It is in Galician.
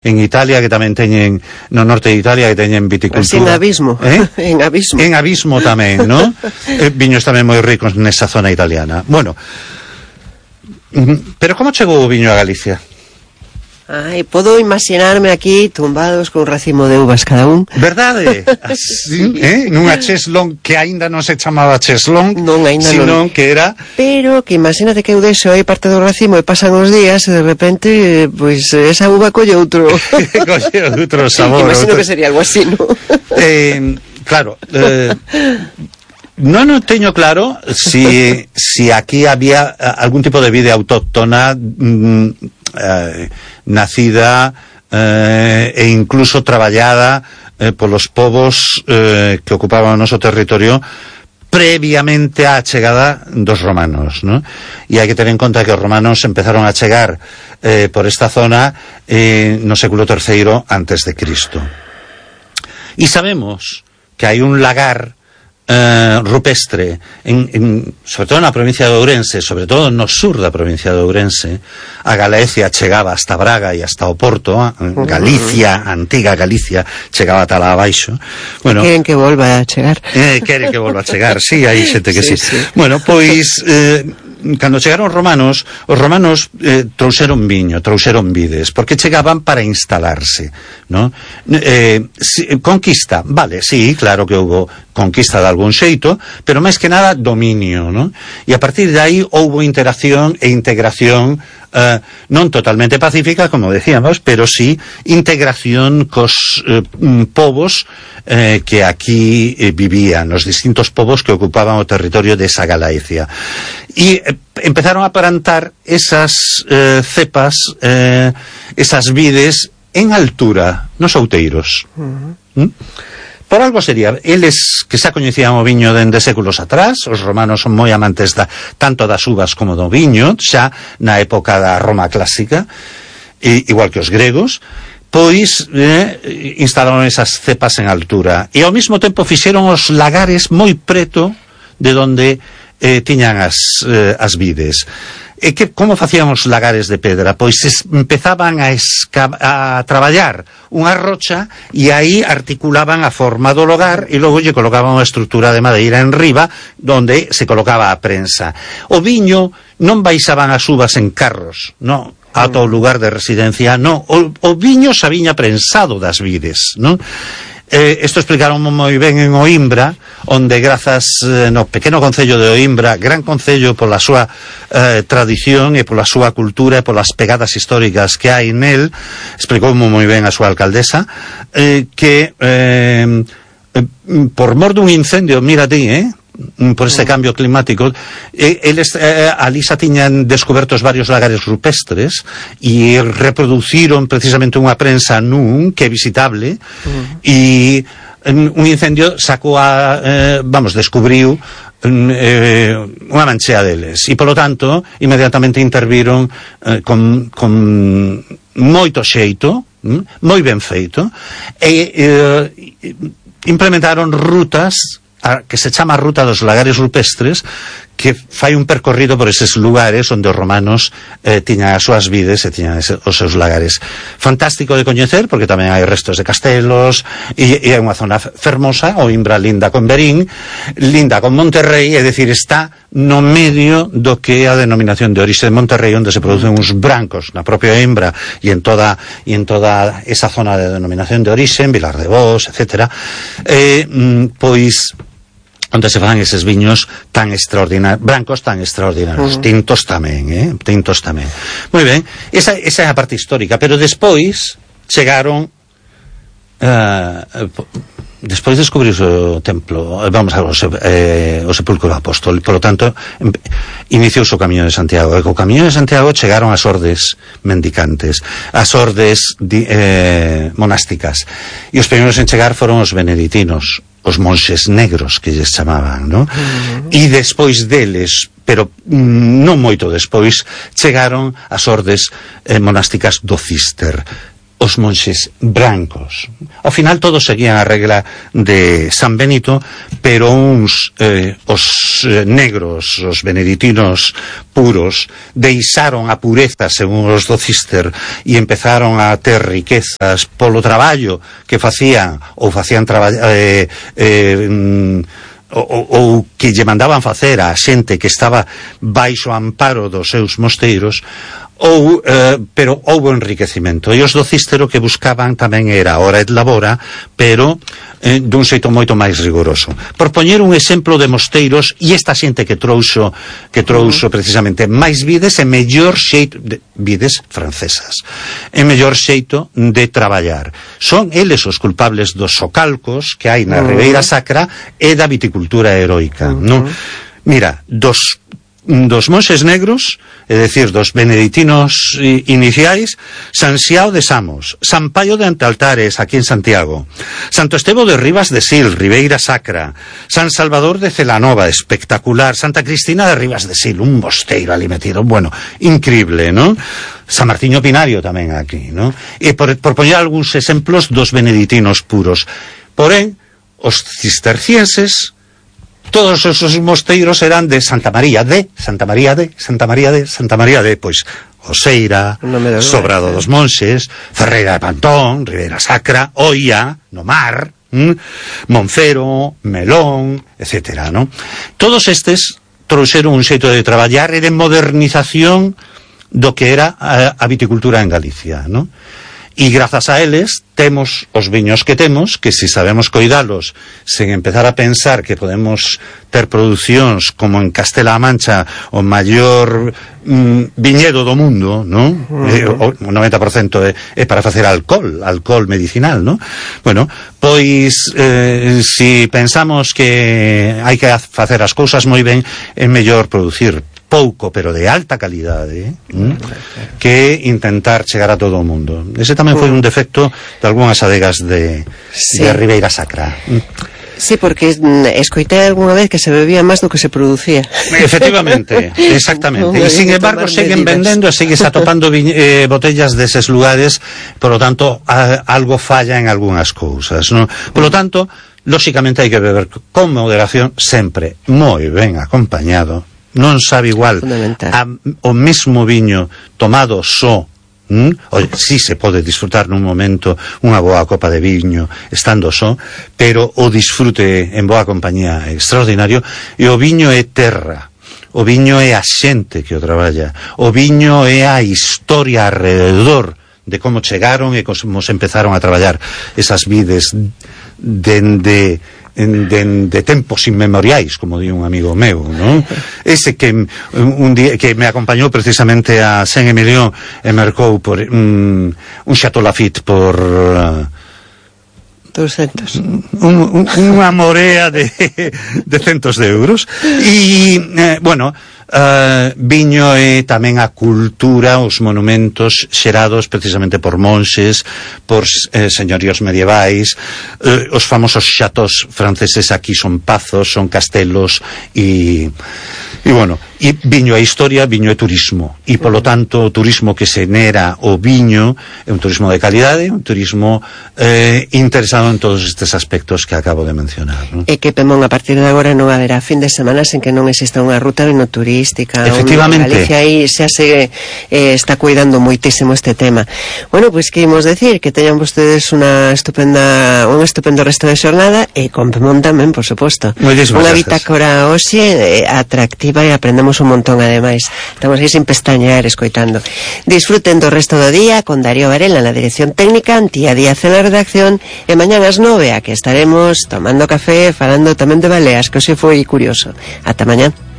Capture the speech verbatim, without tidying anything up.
en Italia, que tamén teñen no norte de Italia, que teñen viticultura. Así en abismo, eh? en abismo. En abismo tamén, ¿no? eh, viños tamén moi ricos nesa zona italiana. Bueno, pero como chegou o viño a Galicia? Ai, podo imaginarme aquí tumbados con un racimo de uvas cada un. Verdade? Así, eh? Nunha cheslón que aínda non se chamaba cheslón, non, sino non. que era... Pero que imagínate que eu deixo aí parte do racimo e pasan os días e de repente, pois, pues, esa uva colle outro... colle outro sabor. Imagino outro... que sería algo así, ¿no? eh, claro... Eh... No, no teño claro si, si aquí había algún tipo de vida autóctona mm, eh, nacida eh, e incluso traballada eh, polos povos eh, que ocupaban o noso territorio previamente á chegada dos romanos, ¿no? E hai que ter en conta que os romanos empezaron a chegar eh, por esta zona eh, no século terceiro antes de Cristo. E sabemos que hai un lagar Uh, rupestre en, en, sobre todo na provincia de Ourense, sobre todo no sur da provincia de Ourense. A Galicia chegaba hasta Braga e hasta o Porto, Galicia, antiga Galicia, chegaba ata lá abaixo. Bueno, queren que volva a chegar. Eh, queren que volva a chegar, sí, hai xente que sí, sí, sí. Bueno, pois eh, cando chegaron os romanos, os romanos eh, trouxeron viño, trouxeron vides, porque chegaban para instalarse, ¿no? Eh, si, conquista, vale, sí, claro que houbo conquista de algún xeito, pero máis que nada dominio, ¿no? E a partir de aí houbo interacción e integración Uh, non totalmente pacífica, como decíamos, pero sí integración cos uh, povos uh, que aquí uh, vivían, os distintos povos que ocupaban o territorio de esa Galicia. E uh, empezaron a plantar esas uh, cepas, uh, esas vides en altura, nos outeiros. Uh-huh. ¿Mm? Por algo sería, eles que xa coñecían o viño dende séculos atrás, os romanos son moi amantes da, tanto das uvas como do viño, xa na época da Roma clásica, e, igual que os gregos, pois eh, instalaron esas cepas en altura, e ao mesmo tempo fixeron os lagares moi preto de donde eh, tiñan as, eh, as vides. E que, como facían os lagares de pedra? Pois es, empezaban a, a traballar unha rocha e aí articulaban a forma do lagar e logo lle colocaban unha estrutura de madeira en riba donde se colocaba a prensa. O viño non baixaban as uvas en carros, non, ata o lugar de residencia, non, o, o viño xa viña prensado das vides, non? Eh, isto explicaron moi ben en Oimbra, onde grazas eh, no pequeno concello de Oimbra, gran concello pola súa eh, tradición e pola súa cultura e polas pegadas históricas que hai nel, explicou moi ben a súa alcaldesa, eh, que eh, eh, por mor dun incendio, mira ti, eh, por este cambio climático, eh, eles eh, ali xa tiñan descobertos varios lagares rupestres e reproduciron precisamente unha prensa nun que é visitable e uh-huh. un incendio sacou a, eh, vamos, descubriu eh, unha manchea deles e polo tanto inmediatamente interviron eh, con, con moito xeito, hm, moi ben feito e eh, implementaron rutas a, que se chama a ruta dos lagares rupestres, que fai un percorrido por eses lugares onde os romanos eh, tiñan as súas vides e tiñan ese, os seus lagares. Fantástico de coñecer, porque tamén hai restos de castelos e, e é unha zona fermosa. Oimbra linda con Verín, linda con Monterrey, é dicir, está no medio do que é a denominación de orixe de Monterrey, onde se producen uns brancos na propia Oimbra e en toda e en toda esa zona de denominación de orixe, en Vilar de Bos, etcétera. Eh, pois onde se fan eses viños tan extraordinarios, brancos tan extraordinarios, uh-huh. tintos tamén, eh? tintos tamén. Moi ben, esa, esa é a parte histórica, pero despois chegaron, uh, despois descubriuse o templo, vamos a ver, o, eh, o sepulcro do apóstol, por lo tanto, iniciouse o Camiño de Santiago, e co Camiño de Santiago chegaron as ordes mendicantes, as ordes di, eh, monásticas, e os primeiros en chegar foron os beneditinos, os monxes negros que lles chamaban, ¿no? Uh-huh. E despois deles, pero mm, non moito despois, chegaron as ordes eh, monásticas do Cister. os monxes brancos. Ao final todos seguían a regla de San Benito, pero uns, eh, os eh, negros, os beneditinos puros, deixaron a pureza según os do Cister e empezaron a ter riquezas polo traballo que facían, ou facían traballar eh, eh, ou, ou que lle mandaban facer a xente que estaba baixo amparo dos seus mosteiros, ou, eh, pero houbo enriquecimento, e os do Cístero que buscaban tamén era hora et labora, pero eh, dun xeito moito máis rigoroso. Por poñer un exemplo de mosteiros, e esta xente que trouxo que trouxo precisamente máis vides e mellor xeito de, vides francesas, e mellor xeito de traballar. Son eles os culpables dos socalcos que hai na uh -huh. Ribeira Sacra e da viticultura heroica, uh -huh. non? Mira, dos dos monxes negros, é dicir, dos beneditinos iniciais, San Xiao de Samos, San Paio de Antaltares, aquí en Santiago, Santo Estevo de Rivas de Sil, Ribeira Sacra, San Salvador de Celanova, espectacular, Santa Cristina de Rivas de Sil, un mosteiro ali metido, bueno, increíble, ¿no? San Martiño Pinario tamén aquí, ¿no? E por, por poñer algúns exemplos dos beneditinos puros. Porén, os cistercienses, todos esos mosteiros eran de Santa María de, Santa María de, Santa María de, Santa María de, pois, Oseira, Sobrado dos Monxes, Ferreira de Pantón, Ribeira Sacra, Oia, no Mar, ¿m? Monfero, Melón, etcétera, ¿no? Todos estes trouxeron un xeito de traballar e de modernización do que era a, a viticultura en Galicia, ¿no? E grazas a eles temos os viños que temos, que se sabemos coidalos sen empezar a pensar que podemos ter producións como en Castela-A Mancha, o maior mm, viñedo do mundo, non? Uh -huh. O noventa por cento é, é para facer alcohol, alcohol medicinal, non? Bueno, pois eh, si pensamos que hai que facer as cousas moi ben, é mellor producir pouco, pero de alta calidade, ¿eh? que intentar chegar a todo o mundo. Ese tamén foi un defecto de algunhas adegas de, sí. de Ribeira Sacra. Sí, porque escoitei algunha vez que se bebía máis do que se producía. Efectivamente, exactamente. E sin embargo seguen vendendo e segues atopando eh, botellas deses lugares, por lo tanto a, algo falla en algunhas cousas, ¿no? Por lo tanto, lóxicamente hai que beber con moderación, sempre moi ben acompañado. Non sabe igual a, o mesmo viño tomado só, ¿m? O, si se pode disfrutar nun momento unha boa copa de viño estando só, pero o disfrute en boa compañía é extraordinario. E o viño é terra, o viño é a xente que o traballa, o viño é a historia alrededor de como chegaron e como se empezaron a traballar esas vides dende En, de, de tempos inmemoriais, como di un amigo meu, ¿no? Ese que un día que me acompañou precisamente a Saint-Emilion e mercou por un, un Chateau Lafite por uh, doscientos un, un, unha morea de, de centos de euros e, eh, bueno, Uh, viño é tamén a cultura, os monumentos xerados precisamente por monxes, por eh, señoríos medievais, eh, os famosos chatos franceses aquí son pazos, son castelos e, e bueno, e viño é historia, viño é turismo e polo tanto o turismo que se nera o viño é un turismo de calidade, un turismo eh, interesado en todos estes aspectos que acabo de mencionar, ¿no? E que Pemón a partir de agora non haberá fin de semana sen que non exista unha ruta vinoturística. Efectivamente. Galicia aí xa se eh, está cuidando moitísimo este tema. Bueno, pois pues, que imos decir que teñan vostedes unha estupenda un estupendo resto de xornada e con Pemón tamén, por suposto. Unha bitácora hoxe eh, atractiva e aprendemos un montón ademais. Estamos aí sin pestañear escoitando. Disfruten do resto do día con Darío Varela na dirección técnica, Antía Díaz en la redacción e mañán ás nove a que estaremos tomando café falando tamén de baleas, que hoxe foi curioso. Ata mañán.